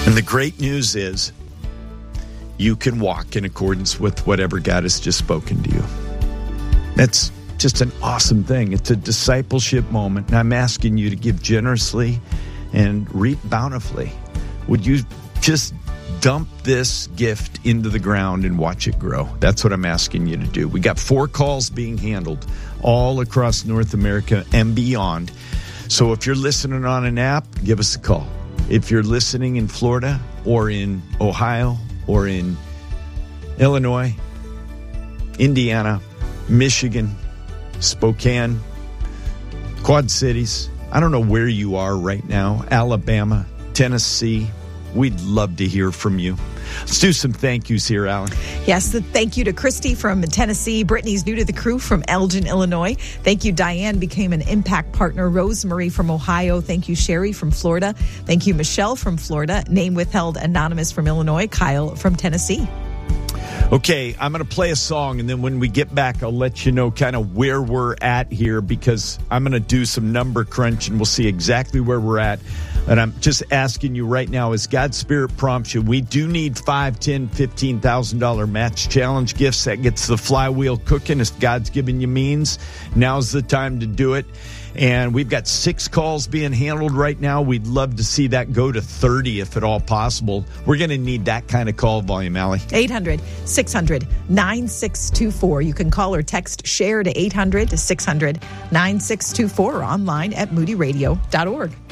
And the great news is you can walk in accordance with whatever God has just spoken to you. That's just an awesome thing. It's a discipleship moment, and I'm asking you to give generously and reap bountifully. Would you just dump this gift into the ground and watch it grow? That's what I'm asking you to do. We got 4 calls being handled all across North America and beyond. So if you're listening on an app, give us a call. If you're listening in Florida or in Ohio or in Illinois, Indiana, Michigan, Spokane, Quad Cities, I don't know where you are right now, Alabama, Tennessee, we'd love to hear from you. Let's do some thank yous here, Alan. Yes, thank you to Christy from Tennessee. Brittany's new to the crew from Elgin, Illinois. Thank you, Diane became an impact partner. Rosemary from Ohio. Thank you, Sherry from Florida. Thank you, Michelle from Florida. Name withheld, anonymous from Illinois. Kyle from Tennessee. Okay, I'm going to play a song, and then when we get back, I'll let you know kind of where we're at here, because I'm going to do some number crunch, and we'll see exactly where we're at. And I'm just asking you right now, as God's Spirit prompts you, we do need $5,000, $10,000, $15,000 match challenge gifts. That gets the flywheel cooking. If God's giving you means, now's the time to do it. And we've got 6 calls being handled right now. We'd love to see that go to 30 if at all possible. We're going to need that kind of call volume, Allie. 800-600-9624. You can call or text SHARE to 800-600-9624 or online at moodyradio.org.